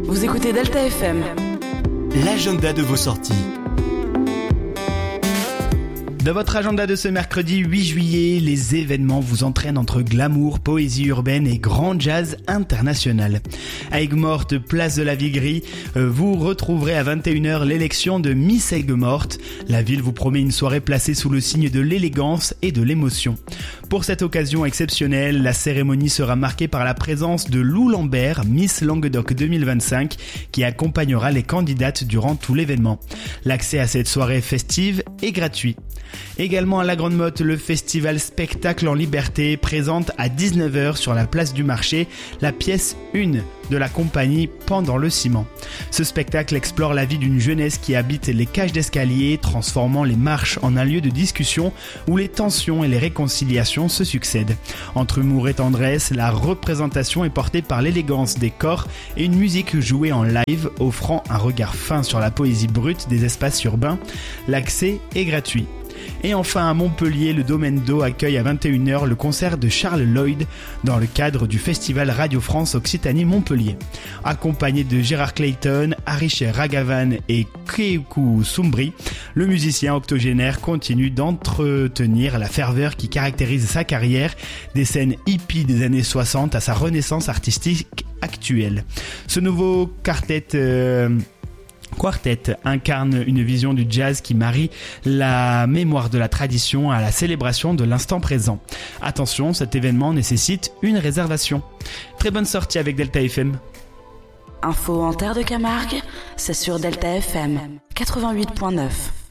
Vous écoutez Delta FM. L'agenda de vos sorties. Dans votre agenda de ce mercredi 8 juillet, les événements vous entraînent entre glamour, poésie urbaine et grand jazz international. À Aigues-Mortes, place de la Viguerie, vous retrouverez à 21h l'élection de Miss Aigues-Mortes. La ville vous promet une soirée placée sous le signe de l'élégance et de l'émotion. Pour cette occasion exceptionnelle, la cérémonie sera marquée par la présence de Lou Lambert, Miss Languedoc 2025, qui accompagnera les candidates durant tout l'événement. L'accès à cette soirée festive est gratuit. Également à la Grande Motte, le festival Spectacle en Liberté présente à 19h sur la place du marché la pièce 1 de la compagnie Pendant le ciment. Ce spectacle explore la vie d'une jeunesse qui habite les cages d'escalier, transformant les marches en un lieu de discussion où les tensions et les réconciliations se succèdent. Entre humour et tendresse, la représentation est portée par l'élégance des corps et une musique jouée en live offrant un regard fin sur la poésie brute des espaces urbains. L'accès est gratuit. Et enfin à Montpellier, le Domaine d'Eau accueille à 21h le concert de Charles Lloyd dans le cadre du festival Radio France Occitanie Montpellier. Accompagné de Gérard Clayton, Ariché Ragavan et Keiku Sumbri, le musicien octogénaire continue d'entretenir la ferveur qui caractérise sa carrière, des scènes hippies des années 60 à sa renaissance artistique actuelle. Ce nouveau Quartet incarne une vision du jazz qui marie la mémoire de la tradition à la célébration de l'instant présent. Attention, cet événement nécessite une réservation. Très bonne sortie avec Delta FM. Info en terre de Camargue, c'est sur Delta FM 88.9.